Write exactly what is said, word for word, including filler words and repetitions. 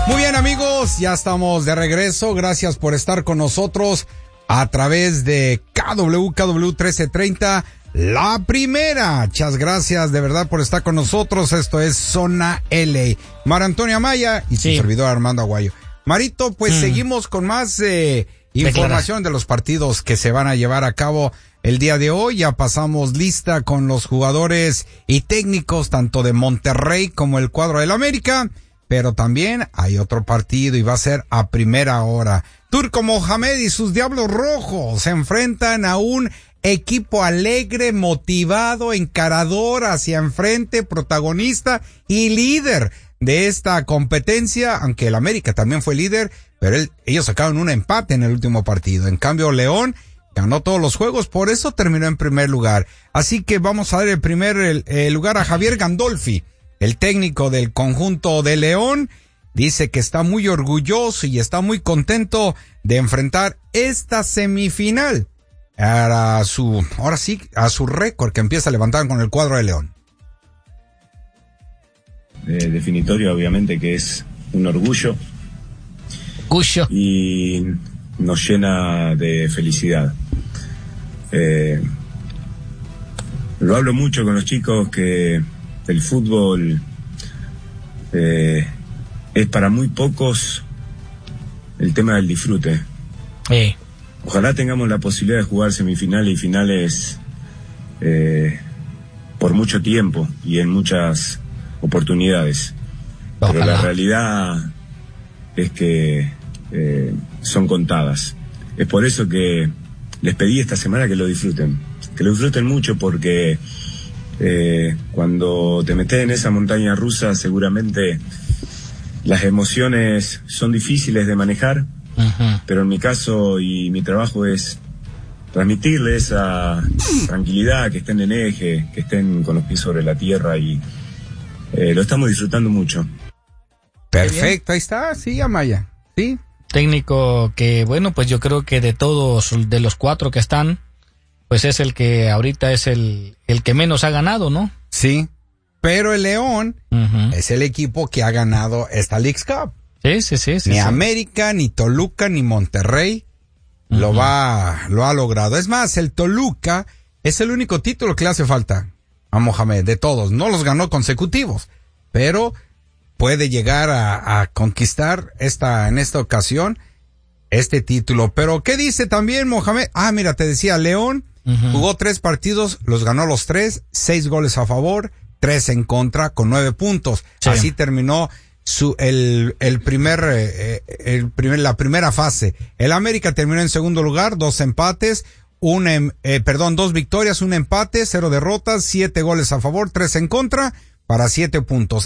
Muy bien, amigos, ya estamos de regreso. Gracias por estar con nosotros a través de K W K W trece treinta, La Primera. Muchas gracias de verdad por estar con nosotros. Esto es Zona L A. Mar Antonio Amaya y su Sí. servidor Armando Aguayo. Marito, pues mm. seguimos con más eh, información de los partidos que se van a llevar a cabo el día de hoy. Ya pasamos lista con los jugadores y técnicos tanto de Monterrey como el cuadro del América. Pero también hay otro partido y va a ser a primera hora. Turco Mohamed y sus Diablos Rojos se enfrentan a un equipo alegre, motivado, encarador hacia enfrente, protagonista y líder de esta competencia, aunque el América también fue líder, pero él, ellos sacaron un empate en el último partido. En cambio, León ganó todos los juegos, por eso terminó en primer lugar. Así que vamos a dar el primer el, el lugar a Javier Gandolfi. El técnico del conjunto de León dice que está muy orgulloso y está muy contento de enfrentar esta semifinal a su, ahora sí, a su récord que empieza a levantar con el cuadro de León. Eh, definitorio, obviamente, que es un orgullo. Orgullo. Y nos llena de felicidad. Eh, lo hablo mucho con los chicos que el fútbol eh, es para muy pocos el tema del disfrute. Sí. Ojalá tengamos la posibilidad de jugar semifinales y finales eh, por mucho tiempo y en muchas oportunidades. Ojalá. Pero la realidad es que eh, son contadas. Es por eso que les pedí esta semana que lo disfruten, que lo disfruten mucho, porque Eh, cuando te metes en esa montaña rusa, seguramente las emociones son difíciles de manejar, uh-huh. pero en mi caso y mi trabajo es transmitirle esa tranquilidad, que estén en eje, que estén con los pies sobre la tierra, y eh, lo estamos disfrutando mucho. Perfecto, ahí está, sí, Amaya, sí. Técnico que, bueno, pues yo creo que de todos, de los cuatro que están, pues es el que ahorita es el, el que menos ha ganado, ¿no? Sí, pero el León uh-huh. es el equipo que ha ganado esta Leagues Cup. Sí, sí, sí. sí ni sí. América, ni Toluca, ni Monterrey uh-huh. lo va, lo ha logrado. Es más, el Toluca es el único título que le hace falta a Mohamed, de todos. No los ganó consecutivos, pero puede llegar a, a conquistar esta, en esta ocasión, este título. Pero, ¿qué dice también Mohamed? Ah, mira, te decía, León Uh-huh. jugó tres partidos, los ganó los tres, seis goles a favor, tres en contra, con nueve puntos. Sí. Así terminó su el el primer eh, el primer la primera fase. El América terminó en segundo lugar, dos empates, un eh, perdón, dos victorias, un empate, cero derrotas, siete goles a favor, tres en contra, para siete puntos.